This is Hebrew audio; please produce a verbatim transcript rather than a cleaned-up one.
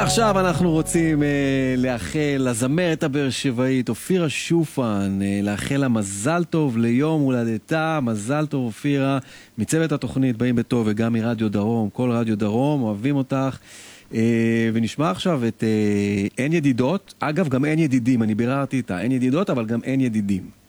עכשיו אנחנו רוצים אה, לאחל לזמרת הבאר שבעית אופירה שופן, אה, לאחל לה מזל טוב ליום הולדתה. מזל טוב אופירה, מצוות התוכנית באים בטוב וגם מרדיו דרום, כל רדיו דרום, אוהבים אותך. אה, ונשמע עכשיו את אה, אין ידידות. אגב, גם אין ידידים, אני ביררתי איתה, אין ידידות אבל גם אין ידידים.